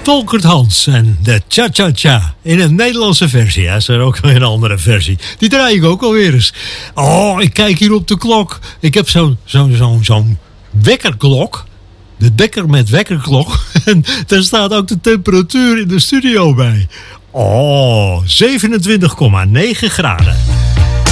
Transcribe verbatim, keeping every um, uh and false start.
Volkert Hans en de Cha-Cha-Cha. In een Nederlandse versie. Ja, is er ook weer een andere versie. Die draai ik ook alweer eens. Oh, ik kijk hier op de klok. Ik heb zo'n zo, zo, zo'n wekkerklok. De wekker met wekkerklok. En daar staat ook de temperatuur in de studio bij. Oh, zevenentwintig komma negen graden.